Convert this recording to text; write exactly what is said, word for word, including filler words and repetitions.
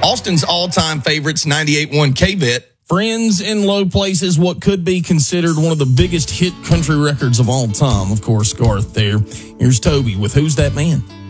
Austin's all-time favorites, ninety-eight point one K-Bet. Friends in Low Places, what could be considered one of the biggest hit country records of all time. Of course, Garth there. Here's Toby with Who's That Man?